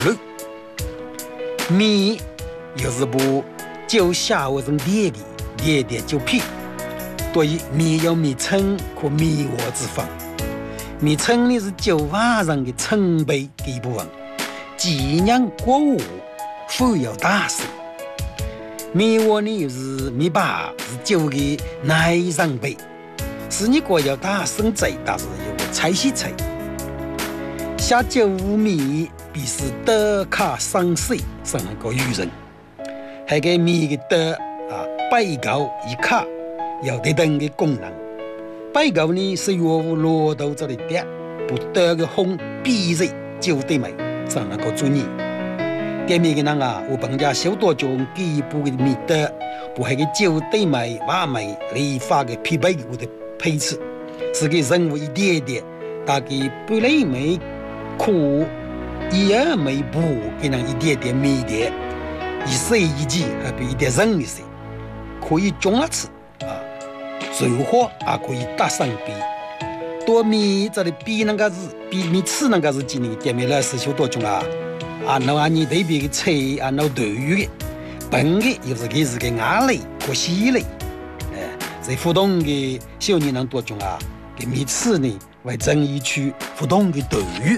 肉。米又是把酒下活成甜的，甜的酒皮。所以米有米称和米窝之分。米称呢是酒瓦上的称杯的一部分，几酿过午，富有大声。米窝呢又是米把，是酒的内上杯。是你国要大声醉，但是有个菜西菜。下酒无米，必是德卡上水，是能够育人。还给米的德背高一卡，有得等的功能。背高呢是药物落到这里的，不德的红必热酒对美，是能够注意。点米的人我本家小多种几步的米德，不还个酒对美、完美、理发的匹配的配置，是给人物一点点，大概不累没苦，一二没补，给人一点点米点，一色一季还比一点人一些，可以种了吃水货也可以打上比。多米这里比那个是比米吃那个是今年点米了是小多种那你对比的菜那豆鱼的本的又是给是个鸭类和西类。在互动的小年人多种给米吃呢为争议区互动的豆鱼。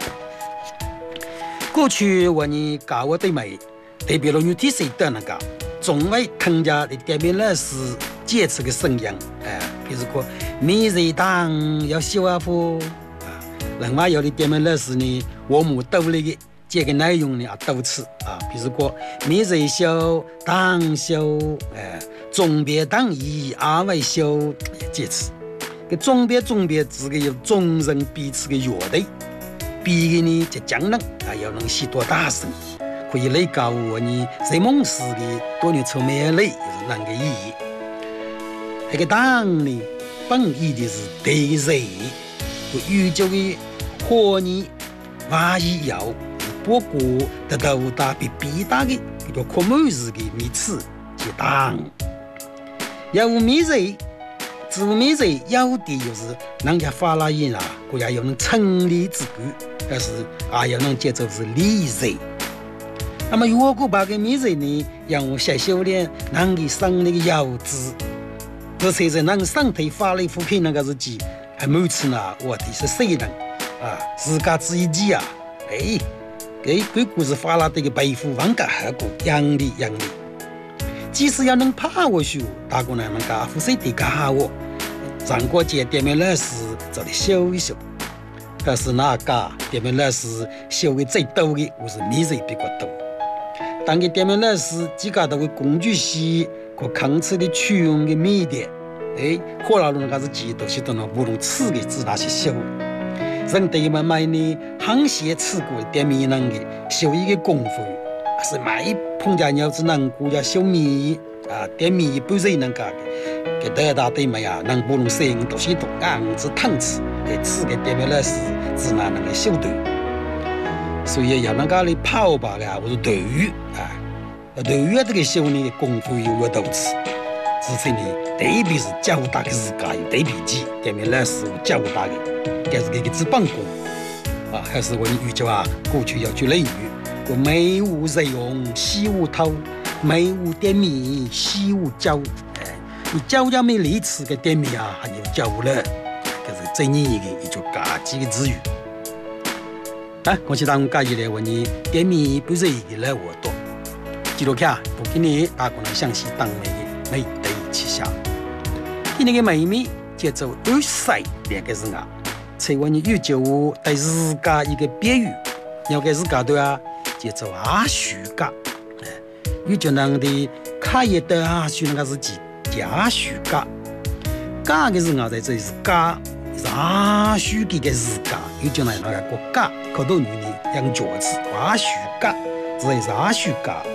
过去我呢搞我对美代表了女体谁的那个总为更加的点名了是坚持的声音比如说米热当要小不另外有的点名了是呢我们都那个这个内容呢都吃比如说米热小当小中别当一为小坚持个中别这个有众人彼此的乐队比的呢就讲能要能许多大声可以来搞我呢在梦时的多年出面类就是那个意义那个当呢本意的是对热和宇宙的火呢瓦一摇不过得到大比比大的一个可每日的米吃就当要米热自米热有的就是人家发了音国家有能成立之举但是要能接受是理热那么如果把个米热呢让我小修炼能给生那个腰子这才是能身体发力复平那个日子还每次呢我的是谁人自家自己记给故事发了这个背负万个后果养力即使要能怕我修大姑娘能够付谁的干我上过节点面老师这里修一修但是那个点面老师修的最多的我是米热比较多当个点面老师自家的工具系和扛吃的取用的米点后来那个是几都是都能不能吃的自然去修人对们买呢行些吃过点米能的修一个功夫是买碰见鸟子能顾要修米点米不是能干的给得到对没能不能适应都是都硬子烫吃给吃个点米老师自然能够修对所以要能够来泡吧我是豆鱼豆鱼这个修呢功夫有我都吃之前呢特别是教大的自家有特别记点米老师教大的这是一个资本功还是我们语教过去要去类语我美无热用西无头美无点米西无椒你椒要没离吃个点米还有椒了这是最一个一种嘎叽的词语我是当家里来问你点米不是一个来我多记录看不给你大可能详细当美的美对起下今天的美米节奏二赛两个字才问你有就对自家一个比喻要给自家对节奏虚假有就能的开业的虚那个是假虚假假的是在这里是假是虚的个自家有就那个国家可多女的养脚子虚假这也是虚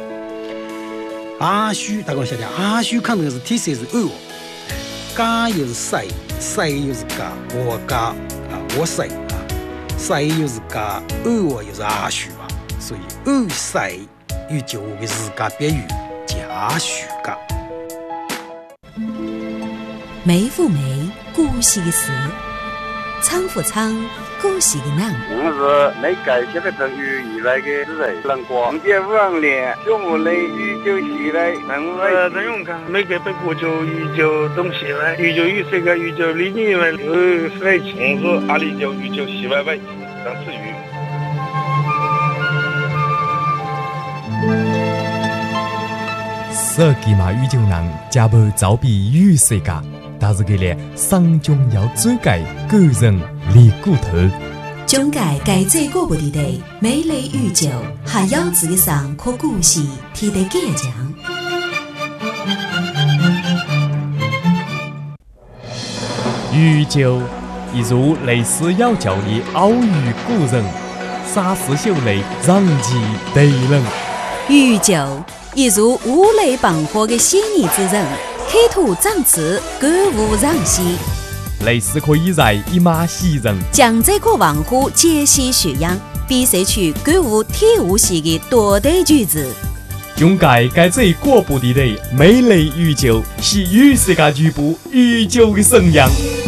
假虚大家想想虚看的是体色是二假又是赛又是假我假我赛又是假二又是虚所以二赛与就的自家比喻假虚假梅复梅顾惜词仓复仓故事的人。 我是每改写的成语以来的人，能光节5年，中午的宇宙系来， 陈永康每个被国就宇宙东西来，宇宙与世界宇宙里面来，是来从事阿里就宇宙西外外当词语。 设计嘛宇宙人加不造比与世界，但是佢哋始终要追改个人离骨头。 中介改最过不的地，美丽宇宙，还有自己上可故事，提得坚强。 宇宙一如类似妖教的奥语古人，沙石秀类让其对人。 宇宙一如五雷绑火的嫌疑之人，开土长刺，歌舞让戏。 类似可以在一马袭人， 将这个文化解析学养，比赛出歌舞体舞系的多对句子。 中介改最过不的美丽宇宙是与世界局部宇宙的声扬。